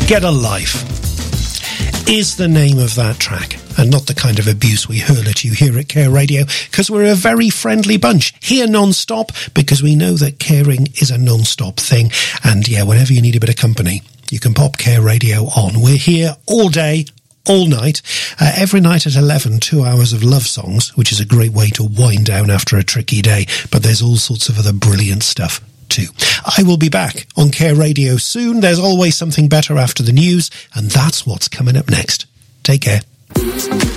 Get a Life is the name of that track, and not the kind of abuse we hurl at you here at Care Radio, because we're a very friendly bunch here non-stop, because we know that caring is a non-stop thing. And yeah, whenever you need a bit of company, you can pop Care Radio on. We're here all day, all night, every night at 11, 2 hours of love songs, which is a great way to wind down after a tricky day, but there's all sorts of other brilliant stuff too. I will be back on Care Radio soon. There's always something better after the news, and that's what's coming up next. Take care.